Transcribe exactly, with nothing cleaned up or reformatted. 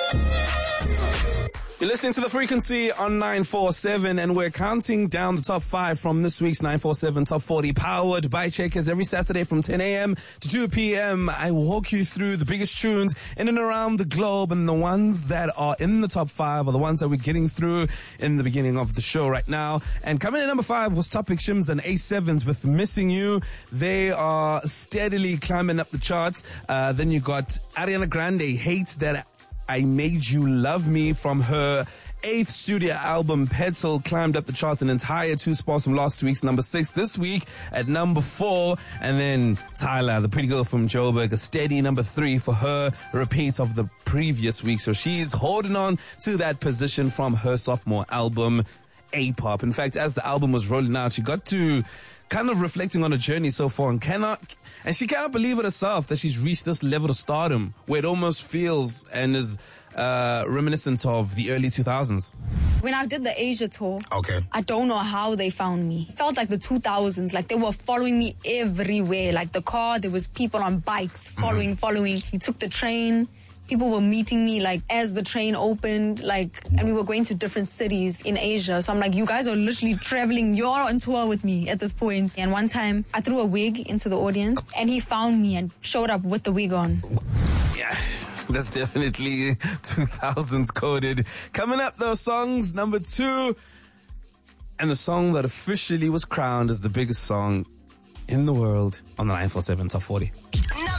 You're listening to The Frequency on nine forty-seven, and we're counting down the top five from this week's nine forty-seven Top forty, powered by Checkers. Every Saturday from ten a.m. to two p.m. I walk you through the biggest tunes in and around the globe, and the ones that are in the top five are the ones that we're getting through in the beginning of the show right now. And coming in number five was Topic Shims and A sevens with Missing You. They are steadily climbing up the charts. Uh, then you got Ariana Grande, Hate That I Made You Love Me, from her eighth studio album, Petal, climbed up the charts an entire two spots from last week's number six. This week at number four. And then Tyler, the pretty girl from Joburg, a steady number three for her repeat of the previous week. So she's holding on to that position from her sophomore album, A-Pop. In fact, as the album was rolling out, she got to kind of reflecting on her journey so far, and cannot, and she cannot believe it herself that she's reached this level of stardom where it almost feels and is uh, reminiscent of the early two thousands. When I did the Asia tour, okay, I don't know how they found me. It felt like the two thousands, like they were following me everywhere. Like the car, there was people on bikes following, mm-hmm. following. You took the train. People were meeting me, like, as the train opened, like, and we were going to different cities in Asia. So I'm like, you guys are literally traveling. You're on tour with me at this point. And one time, I threw a wig into the audience, and he found me and showed up with the wig on. Yeah, that's definitely two thousands coded. Coming up, those songs, number two, and the song that officially was crowned as the biggest song in the world on the nine forty-seven Top forty.